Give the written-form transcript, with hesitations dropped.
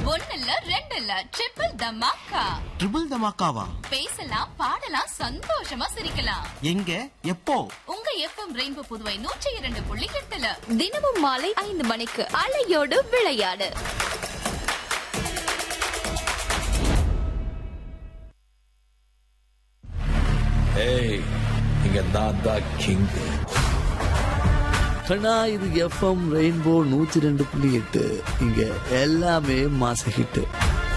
ஒண்ணுல்ல ரெண்டுல்ல triple dhamaka. Triple தமாக்காவா? பேசலாம், பாடலாம், சந்தோஷமா சிரிக்கலாம். எங்க எப்போ? உங்க எஃப்எம் ரெயின்போ புதுவை 102.8 தினமும் மாலை 5 மணிக்கு அலையோடு விளையாடு. இங்க நான் தான் கிங். கண்ணா, இது எஃப்எம் ரெயின்போ 102.8. இங்க எல்லாமே மாச ஹிட்.